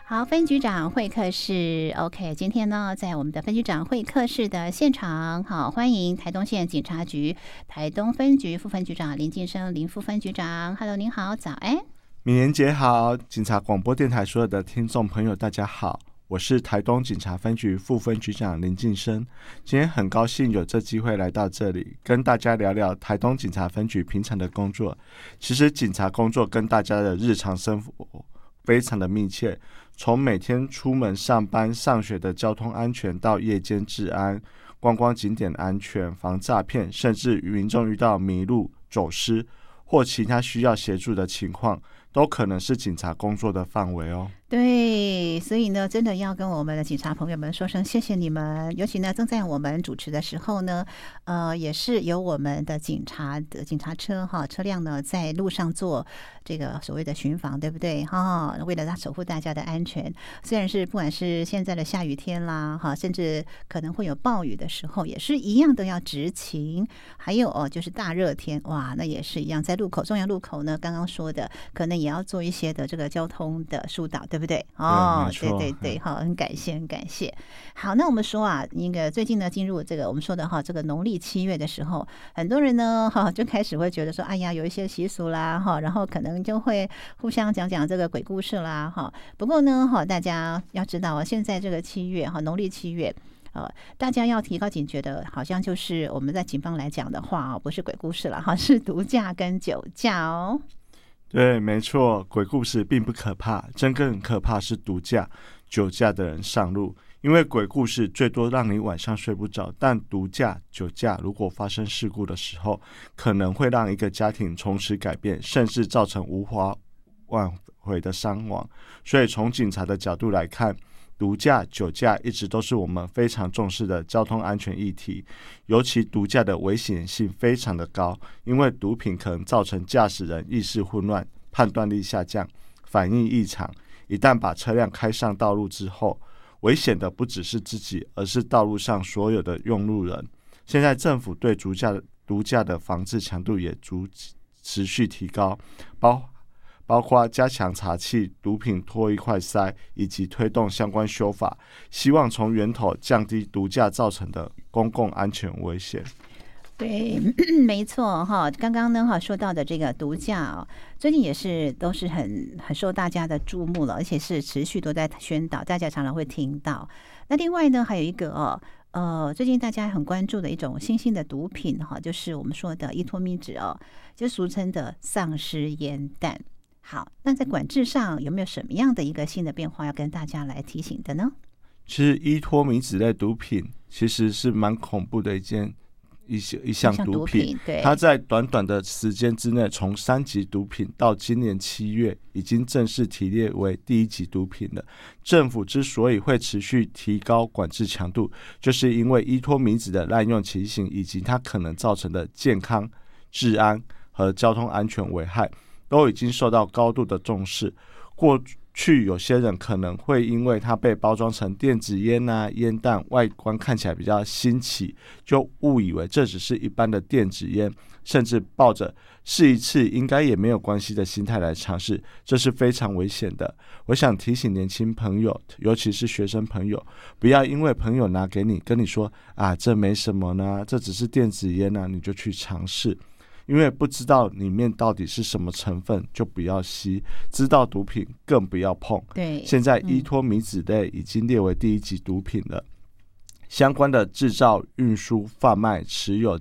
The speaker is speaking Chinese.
好，分局长会客室 OK， 今天呢，在我们的分局长会客室的现场，好，欢迎台东县警察局台东分局副分局长林晋生林副分局长。 Hello， 您好，早安。 敏妍姐好，警察广播电台所有的听众朋友大家好，我是台东警察分局副分局长林晋生。今天很高兴有这机会来到这里，跟大家聊聊台东警察分局平常的工作。其实警察工作跟大家的日常生活非常的密切，从每天出门上班上学的交通安全，到夜间治安、观光景点安全、防诈骗，甚至民众遇到迷路、走失或其他需要协助的情况，都可能是警察工作的范围哦。 对，所以呢，真的要跟我们的警察朋友们说声谢谢你们。尤其呢，正在我们主持的时候呢，也是有我们的警察车车辆呢，在路上做这个所谓的巡防，对不对？为了守护大家的安全，虽然是不管是现在的下雨天啦，甚至可能会有暴雨的时候，也是一样都要执勤。还有就是大热天，哇，那也是一样，在重要路口呢，刚刚说的，可能也要做一些的这个交通的疏导，对不对？对，好，很感谢。好，那我们说啊，那个最近呢，进入这个我们说的这个农历7月的时候，很多人呢就开始会觉得说，哎呀，有一些习俗啦然后可能就会互相讲这个鬼故事啦不过呢大家要知道现在这个7月农历7月。大家要提高警觉的，好像就是我们在警方来讲的话不是鬼故事了是毒驾跟酒驾哦。 对，没错，鬼故事并不可怕，真更可怕是毒驾、酒驾的人上路。因为鬼故事最多让你晚上睡不着，但毒驾、酒驾如果发生事故的时候，可能会让一个家庭从此改变，甚至造成无法挽回的伤亡。所以从警察的角度来看，毒驾、酒驾一直都是我们非常重视的交通安全议题，尤其毒驾的危险性非常的高，因为毒品可能造成驾驶人意识混乱、判断力下降、反应异常。一旦把车辆开上道路之后，危险的不只是自己，而是道路上所有的用路人。现在政府对毒驾的防治强度也持续提高，包括加强查缉毒品脱衣快筛，以及推动相关修法，希望从源头降低毒驾造成的公共安全危险。 对，没错刚刚呢说到的这个毒驾最近也都是很受大家的注目了，而且是持续都在宣导，大家常常会听到。那另外呢，还有一个最近大家很关注的一种新兴的毒品就是我们说的依托米酯就俗称的丧尸烟弹。好，那在管制上有没有什么样的一个新的变化要跟大家来提醒的呢？ 其实依托米酯类毒品其实是蛮恐怖的一项毒品，它在短短的时间之内，从3级毒品到今年7月已经正式提列为第1级毒品了。政府之所以会持续提高管制强度，就是因为依托米酯的滥用情形，以及它可能造成的健康、治安和交通安全危害都已经受到高度的重视。过去有些人可能会因为它被包装成电子烟烟弹，外观看起来比较新奇，就误以为这只是一般的电子烟，甚至抱着试一次应该也没有关系的心态来尝试，这是非常危险的。我想提醒年轻朋友，尤其是学生朋友，不要因为朋友拿给你跟你说这没什么呢，这只是电子烟你就去尝试。因为不知道里面到底是什么成分，就不要吸；知道毒品更不要碰。 对， 现在依托米酯类已经列为第1级毒品了，相关的制造、运输、贩卖、持有、